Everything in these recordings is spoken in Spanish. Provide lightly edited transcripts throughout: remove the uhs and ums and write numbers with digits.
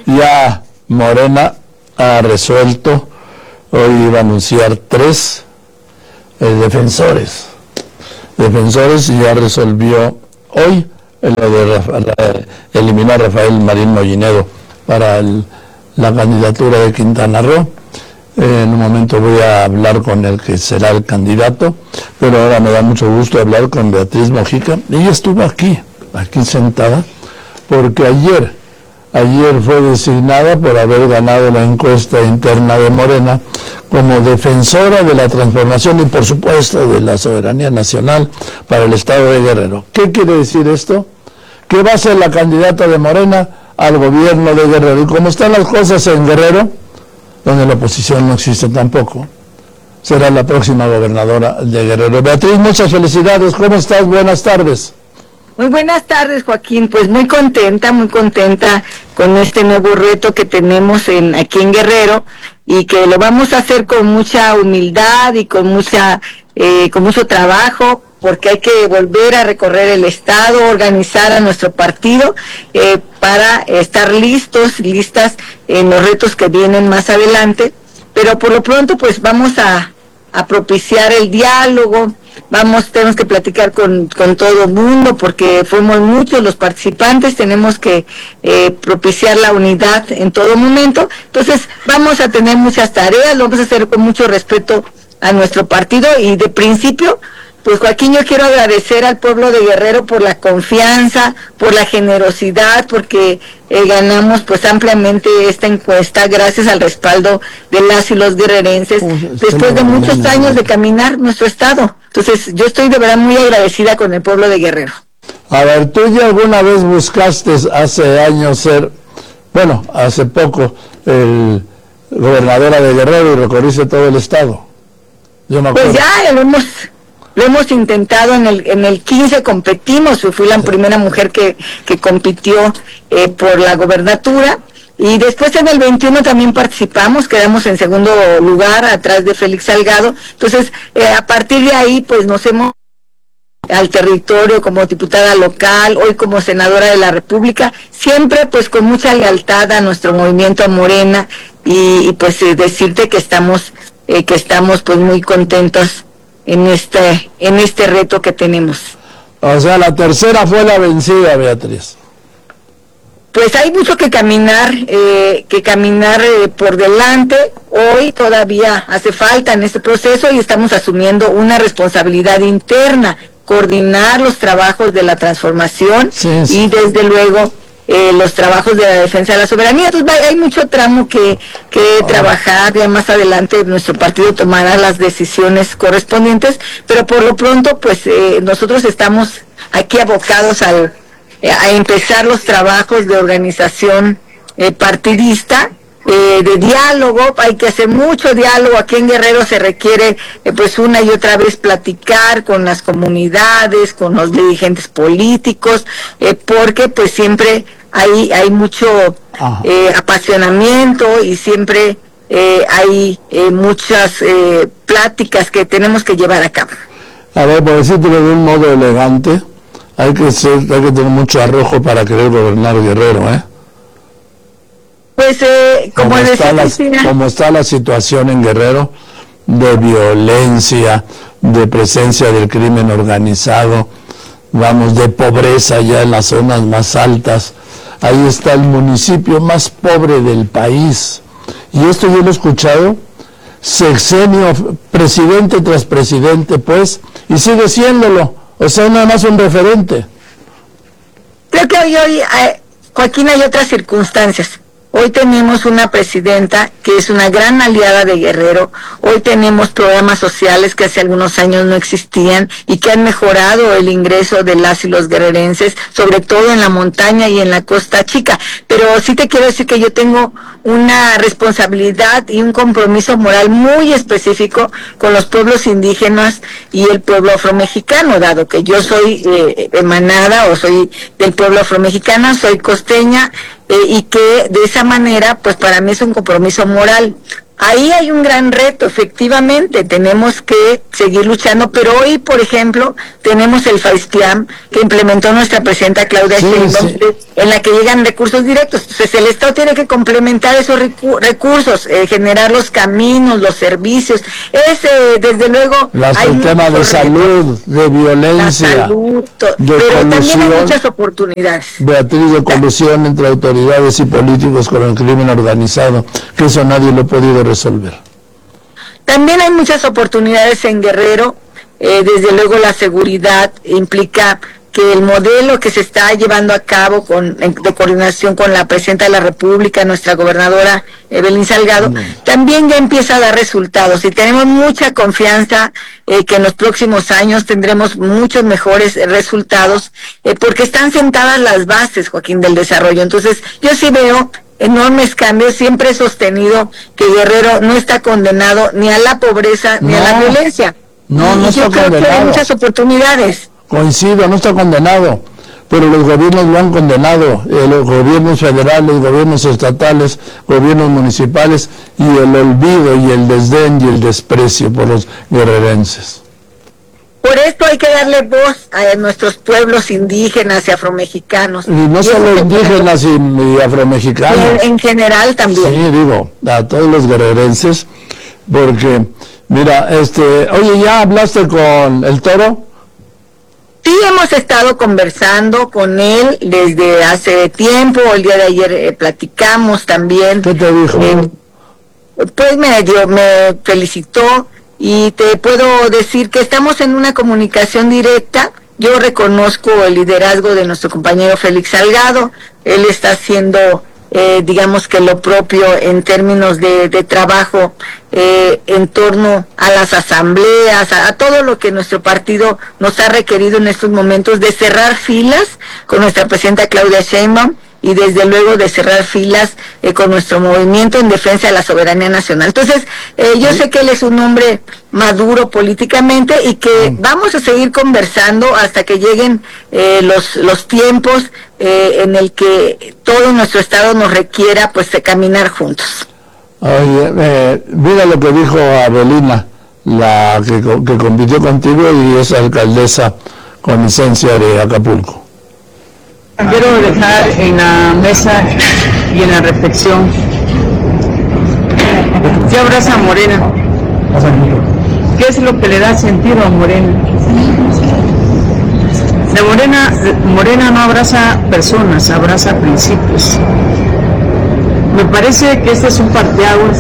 Ya Morena ha resuelto, hoy iba a anunciar 3 defensores, y ya resolvió hoy lo de eliminar a Rafael Marín Mollinedo para la candidatura de Quintana Roo. En un momento voy a hablar con el que será el candidato, pero ahora me da mucho gusto hablar con Beatriz Mojica. Ella estuvo aquí sentada, porque ayer fue designada por haber ganado la encuesta interna de Morena como defensora de la transformación y, por supuesto, de la soberanía nacional para el estado de Guerrero. ¿Qué quiere decir esto? Que va a ser la candidata de Morena al gobierno de Guerrero. Y como están las cosas en Guerrero, donde la oposición no existe tampoco, será la próxima gobernadora de Guerrero. Beatriz, muchas felicidades. ¿Cómo estás? Buenas tardes. Muy buenas tardes, Joaquín. Pues muy contenta con este nuevo reto que tenemos aquí en Guerrero, y que lo vamos a hacer con mucha humildad y con mucho trabajo, porque hay que volver a recorrer el estado, organizar a nuestro partido para estar listas en los retos que vienen más adelante. Pero por lo pronto pues vamos a propiciar el diálogo. Tenemos que platicar con todo el mundo, porque fuimos muchos los participantes, tenemos que propiciar la unidad en todo momento. Entonces vamos a tener muchas tareas, lo vamos a hacer con mucho respeto a nuestro partido, y de principio, pues Joaquín, yo quiero agradecer al pueblo de Guerrero por la confianza, por la generosidad, porque ganamos pues ampliamente esta encuesta gracias al respaldo de las y los guerrerenses, después de muchos años de caminar nuestro estado. Entonces yo estoy de verdad muy agradecida con el pueblo de Guerrero. A ver, tú ya alguna vez buscaste hace años hace poco, gobernadora de Guerrero, y recorriste todo el estado. Yo me acuerdo. Pues ya lo hemos intentado. En el 15 competimos, fui la primera mujer que compitió por la gobernatura, y después en el 21 también participamos, quedamos en segundo lugar atrás de Félix Salgado. Entonces a partir de ahí pues nos hemos al territorio como diputada local, hoy como senadora de la República, siempre pues con mucha lealtad a nuestro movimiento, a Morena, y pues decirte que estamos pues muy contentos en este reto que tenemos. O sea, la tercera fue la vencida, Beatriz. Pues hay mucho que caminar por delante. Hoy todavía hace falta en este proceso, y estamos asumiendo una responsabilidad interna, coordinar los trabajos de la transformación, sí. Y desde luego los trabajos de la defensa de la soberanía. Entonces hay mucho tramo que trabajar. Ya más adelante nuestro partido tomará las decisiones correspondientes, pero por lo pronto pues nosotros estamos aquí abocados a empezar los trabajos de organización partidista, de diálogo. Hay que hacer mucho diálogo. Aquí en Guerrero se requiere pues una y otra vez platicar con las comunidades, con los dirigentes políticos, porque pues siempre hay mucho apasionamiento, y siempre hay muchas pláticas que tenemos que llevar a cabo. A ver, por decirlo de un modo elegante, hay que tener mucho arrojo para querer gobernar Guerrero, ¿eh? Pues como está la situación en Guerrero, de violencia, de presencia del crimen organizado, de pobreza ya en las zonas más altas. Ahí está el municipio más pobre del país. Y esto yo lo he escuchado sexenio, presidente tras presidente, pues, y sigue siéndolo. O sea, nada más un referente. Creo que hoy Joaquín, hay otras circunstancias. Hoy tenemos una presidenta que es una gran aliada de Guerrero. Hoy tenemos programas sociales que hace algunos años no existían y que han mejorado el ingreso de las y los guerrerenses, sobre todo en la montaña y en la Costa Chica. Pero sí te quiero decir que yo tengo una responsabilidad y un compromiso moral muy específico con los pueblos indígenas y el pueblo afromexicano, dado que yo soy emanada o soy del pueblo afromexicano, soy costeña, y que de esa manera, pues para mí es un compromiso moral. Ahí hay un gran reto, efectivamente, tenemos que seguir luchando, pero hoy, por ejemplo, tenemos el FAISPLAN que implementó nuestra presidenta Claudia Sheinbaum, en la que llegan recursos directos. Entonces, el Estado tiene que complementar esos recursos, generar los caminos, los servicios. Desde luego... el tema de salud, de violencia, la salud, de pero colusión, también hay muchas oportunidades. Beatriz, de colusión entre autoridades y políticos con el crimen organizado, que eso nadie lo ha podido resolver. También hay muchas oportunidades en Guerrero, desde luego la seguridad implica que el modelo que se está llevando a cabo de coordinación con la Presidenta de la República, nuestra gobernadora Evelyn Salgado, también ya empieza a dar resultados y tenemos mucha confianza que en los próximos años tendremos muchos mejores resultados porque están sentadas las bases, Joaquín, del desarrollo. Entonces, yo sí veo enormes cambios, siempre he sostenido que Guerrero no está condenado ni a la pobreza ni a la violencia. No está yo creo condenado. que hay muchas oportunidades. Coincido, no está condenado, pero los gobiernos lo han condenado, los gobiernos federales, gobiernos estatales, gobiernos municipales, y el olvido y el desdén y el desprecio por los guerrerenses. Por esto hay que darle voz a nuestros pueblos indígenas y afromexicanos. Y no solo indígenas y afromexicanos. En general también. Sí, digo, a todos los guerrerenses, porque, mira, oye, ¿ya hablaste con el Toro? Sí, hemos estado conversando con él desde hace tiempo, el día de ayer platicamos también. ¿Qué te dijo? Pues me felicitó. Y te puedo decir que estamos en una comunicación directa. Yo reconozco el liderazgo de nuestro compañero Félix Salgado. Él está haciendo, digamos que lo propio en términos de trabajo en torno a las asambleas, a todo lo que nuestro partido nos ha requerido en estos momentos, de cerrar filas con nuestra presidenta Claudia Sheinbaum y desde luego de cerrar filas con nuestro movimiento en defensa de la soberanía nacional. Entonces, yo sé que él es un hombre maduro políticamente y que vamos a seguir conversando hasta que lleguen los tiempos en el que todo nuestro estado nos requiera pues de caminar juntos. Oye, mira lo que dijo Abelina, la que compitió contigo y es alcaldesa con licencia de Acapulco. Quiero dejar en la mesa y en la reflexión ¿qué abraza a Morena? ¿Qué es lo que le da sentido a Morena? Morena no abraza personas, abraza principios. Me parece que este es un parteaguas.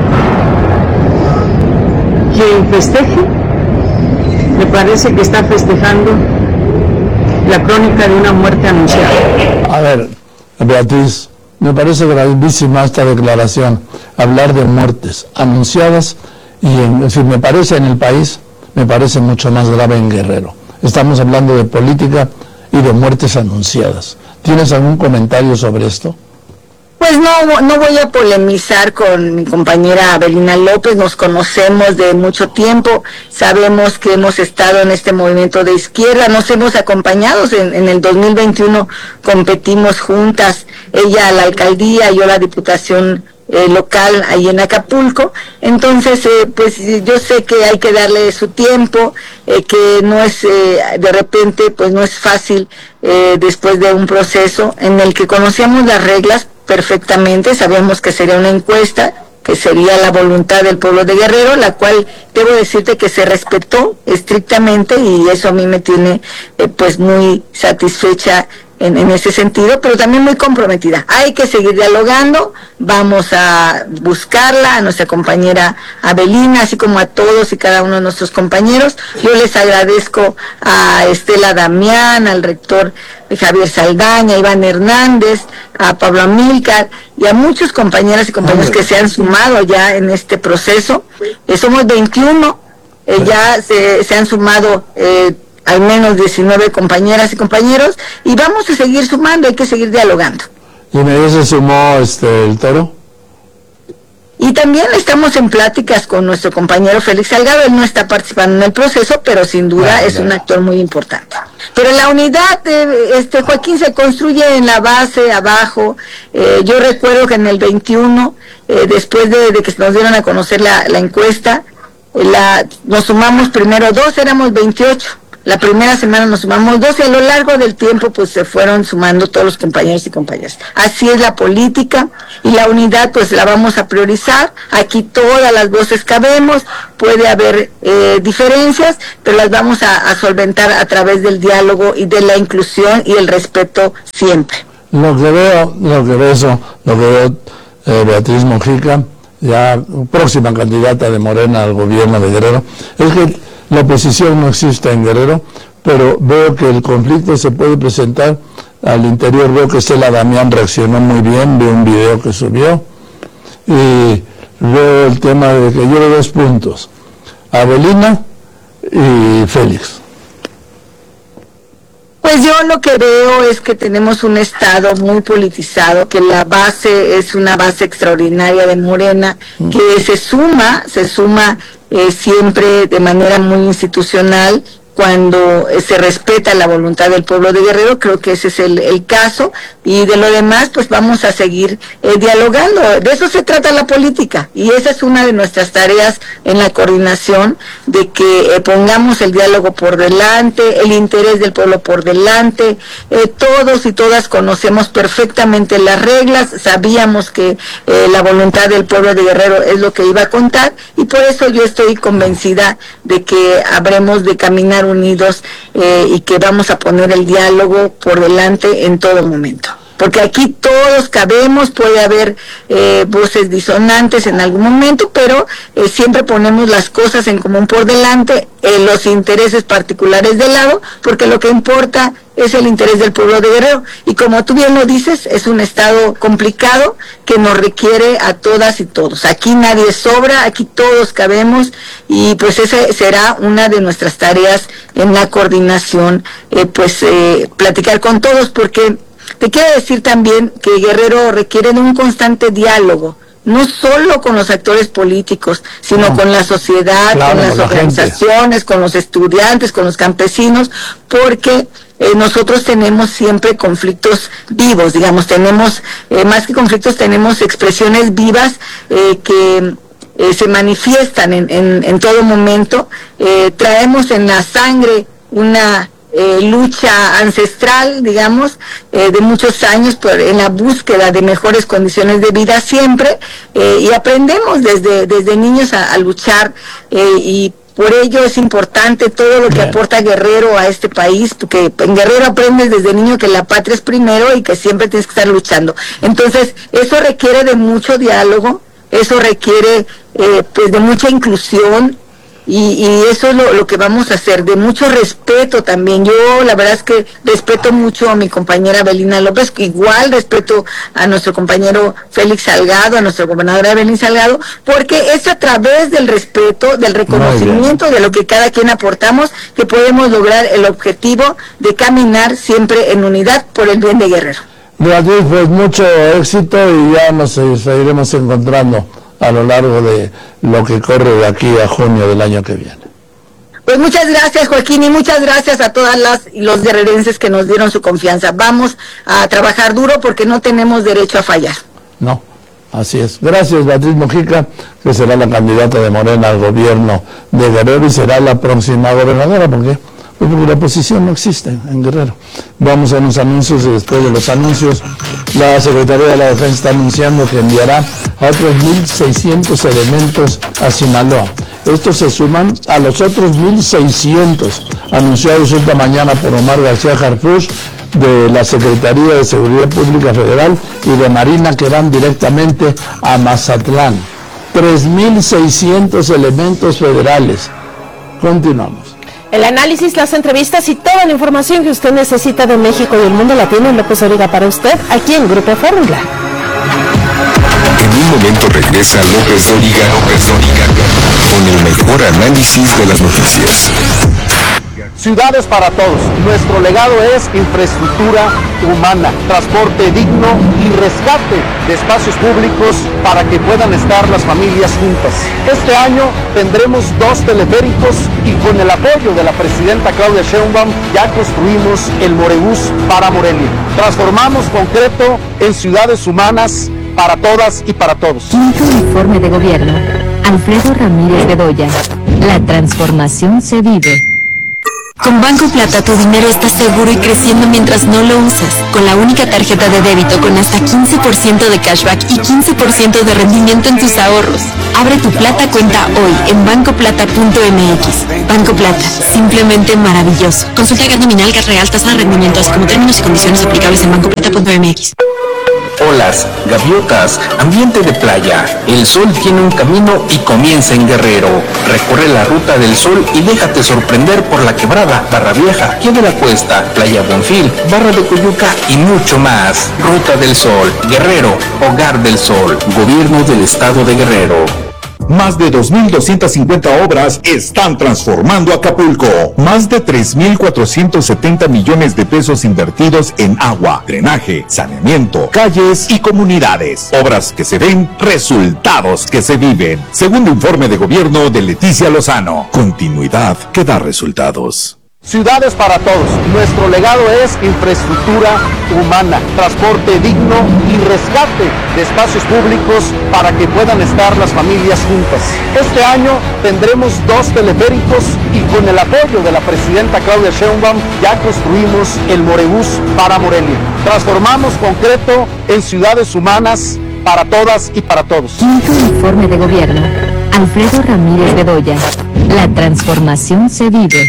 Quien festeje, me parece que está festejando la crónica de una muerte anunciada. A ver, Beatriz, me parece gravísima esta declaración, hablar de muertes anunciadas, y si me parece en el país, me parece mucho más grave en Guerrero. Estamos hablando de política y de muertes anunciadas. ¿Tienes algún comentario sobre esto? Pues no voy a polemizar con mi compañera Abelina López, nos conocemos de mucho tiempo, sabemos que hemos estado en este movimiento de izquierda, nos hemos acompañado, en el 2021 competimos juntas, ella a la alcaldía, yo a la diputación local ahí en Acapulco. Entonces pues yo sé que hay que darle su tiempo, que no es de repente pues no es fácil después de un proceso en el que conocíamos las reglas perfectamente, sabíamos que sería una encuesta, que sería la voluntad del pueblo de Guerrero, la cual debo decirte que se respetó estrictamente, y eso a mí me tiene pues muy satisfecha en ese sentido, pero también muy comprometida. Hay que seguir dialogando, vamos a buscarla, a nuestra compañera Abelina, así como a todos y cada uno de nuestros compañeros. Yo les agradezco a Estela Damián, al rector Javier Saldaña, a Iván Hernández, a Pablo Amílcar y a muchos compañeras y compañeros que se han sumado ya en este proceso. Somos 21, ya se han sumado al menos 19 compañeras y compañeros, y vamos a seguir sumando, hay que seguir dialogando. ¿Y medio se sumó el Toro? Y también estamos en pláticas con nuestro compañero Félix Salgado, él no está participando en el proceso, pero sin duda es un actor muy importante. Pero la unidad, Joaquín, se construye en la base, abajo. Yo recuerdo que en el 21, después de que nos dieron a conocer la encuesta, nos sumamos primero 2, éramos 28. La primera semana nos sumamos 2 y a lo largo del tiempo pues se fueron sumando todos los compañeros y compañeras. Así es la política, y la unidad pues la vamos a priorizar. Aquí todas las voces cabemos, puede haber diferencias, pero las vamos a solventar a través del diálogo y de la inclusión y el respeto siempre. Lo que veo, Beatriz Mojica, ya próxima candidata de Morena al gobierno de Guerrero, es que la oposición no existe en Guerrero, pero veo que el conflicto se puede presentar al interior. Veo que Estela Damián reaccionó muy bien, vi un video que subió, y veo el tema de que yo veo 2 puntos, Avelina y Félix. Pues yo lo que veo es que tenemos un Estado muy politizado, que la base es una base extraordinaria de Morena, que se suma siempre de manera muy institucional cuando se respeta la voluntad del pueblo de Guerrero. Creo que ese es el caso, y de lo demás pues vamos a seguir dialogando. De eso se trata la política, y esa es una de nuestras tareas en la coordinación, de que pongamos el diálogo por delante, el interés del pueblo por delante. Todos y todas conocemos perfectamente las reglas, sabíamos que la voluntad del pueblo de Guerrero es lo que iba a contar, y por eso yo estoy convencida de que habremos de caminar unidos, y que vamos a poner el diálogo por delante en todo momento. Porque aquí todos cabemos, puede haber voces disonantes en algún momento, pero siempre ponemos las cosas en común por delante, los intereses particulares de lado, porque lo que importa es el interés del pueblo de Guerrero. Y como tú bien lo dices, es un estado complicado que nos requiere a todas y todos. Aquí nadie sobra, aquí todos cabemos, y pues esa será una de nuestras tareas en la coordinación, platicar con todos, porque te quiero decir también que Guerrero requiere de un constante diálogo, no solo con los actores políticos, sino con la sociedad, claro, con las organizaciones, con los estudiantes, con los campesinos, porque nosotros tenemos siempre conflictos vivos, digamos, tenemos, más que conflictos, tenemos expresiones vivas que se manifiestan en todo momento. Traemos en la sangre una lucha ancestral, digamos, de muchos años en la búsqueda de mejores condiciones de vida siempre, y aprendemos desde niños a luchar, y por ello es importante todo lo que aporta Guerrero a este país, porque en Guerrero aprendes desde niño que la patria es primero y que siempre tienes que estar luchando. Entonces, eso requiere de mucho diálogo, eso requiere de mucha inclusión, y eso es lo que vamos a hacer, de mucho respeto también. Yo la verdad es que respeto mucho a mi compañera Avelina López, igual respeto a nuestro compañero Félix Salgado, a nuestra gobernadora Evelyn Salgado, porque es a través del respeto, del reconocimiento de lo que cada quien aportamos, que podemos lograr el objetivo de caminar siempre en unidad por el bien de Guerrero. Beatriz, pues mucho éxito, y ya nos seguiremos encontrando a lo largo de lo que corre de aquí a junio del año que viene. Pues muchas gracias, Joaquín, y muchas gracias a todas las y los guerrerenses que nos dieron su confianza. Vamos a trabajar duro porque no tenemos derecho a fallar. No, así es. Gracias, Beatriz Mojica, que será la candidata de Morena al gobierno de Guerrero y será la próxima gobernadora. ¿Por qué? Pues porque la oposición no existe en Guerrero. Vamos a unos anuncios, y después de los anuncios, la Secretaría de la Defensa está anunciando que enviará a otros 1.600 elementos a Sinaloa. Estos se suman a los otros 1.600 anunciados esta mañana por Omar García Harfuch, de la Secretaría de Seguridad Pública Federal y de Marina, que van directamente a Mazatlán. 3.600 elementos federales. Continuamos. El análisis, las entrevistas y toda la información que usted necesita de México y el mundo la tiene López Dóriga para usted aquí en Grupo Fórmula. En un momento regresa López Dóriga con el mejor análisis de las noticias. Ciudades para todos. Nuestro legado es infraestructura humana, transporte digno y rescate de espacios públicos para que puedan estar las familias juntas. Este año tendremos 2 teleféricos y con el apoyo de la presidenta Claudia Sheinbaum ya construimos el Morebús para Morelia. Transformamos concreto en ciudades humanas para todas y para todos. Quinto informe de gobierno. Alfredo Ramírez Bedoya. La transformación se vive. Con Banco Plata tu dinero está seguro y creciendo mientras no lo usas. Con la única tarjeta de débito con hasta 15% de cashback y 15% de rendimiento en tus ahorros. Abre tu Plata cuenta hoy en bancoplata.mx. Banco Plata, simplemente maravilloso. Consulta gas nominal, gas real, tasa de rendimiento, así como términos y condiciones aplicables en bancoplata.mx. Olas, gaviotas, ambiente de playa. El sol tiene un camino y comienza en Guerrero. Recorre la ruta del sol y déjate sorprender por la Quebrada, Barra Vieja, Pie de la Cuesta, Playa Bonfil, Barra de Coyuca y mucho más. Ruta del Sol, Guerrero, Hogar del Sol, Gobierno del Estado de Guerrero. Más de 2.250 obras están transformando Acapulco. Más de 3.470 millones de pesos invertidos en agua, drenaje, saneamiento, calles y comunidades. Obras que se ven, resultados que se viven. Segundo informe de gobierno de Leticia Lozano. Continuidad que da resultados. Ciudades para todos. Nuestro legado es infraestructura humana, transporte digno y rescate de espacios públicos para que puedan estar las familias juntas. Este año tendremos 2 teleféricos y con el apoyo de la presidenta Claudia Sheinbaum ya construimos el Morebús para Morelia. Transformamos concreto en ciudades humanas para todas y para todos. Quinto informe de gobierno. Alfredo Ramírez Bedoya. La transformación se vive.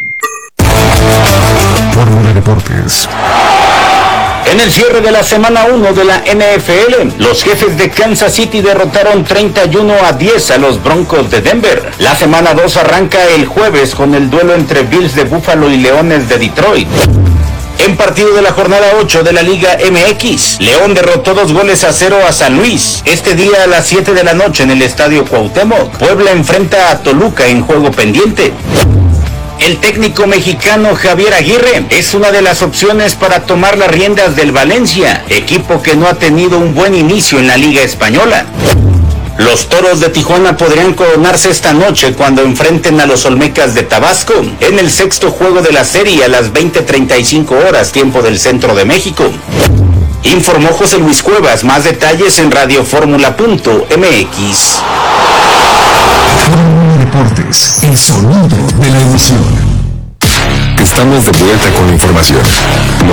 Fórmula Deportes. En el cierre de la semana 1 de la NFL, los Jefes de Kansas City derrotaron 31-10 a los Broncos de Denver. La semana 2 arranca el jueves con el duelo entre Bills de Buffalo y Leones de Detroit. En partido de la jornada 8 de la Liga MX, León derrotó 2-0 a San Luis. Este día a las 7 de la noche en el Estadio Cuauhtémoc, Puebla enfrenta a Toluca en juego pendiente. El técnico mexicano Javier Aguirre es una de las opciones para tomar las riendas del Valencia, equipo que no ha tenido un buen inicio en la Liga Española. Los Toros de Tijuana podrían coronarse esta noche cuando enfrenten a los Olmecas de Tabasco en el 6º juego de la serie a las 20:35 horas, tiempo del centro de México. Informó José Luis Cuevas. Más detalles en radioformula.mx. Deportes, el sonido de la emoción. Estamos de vuelta con la información.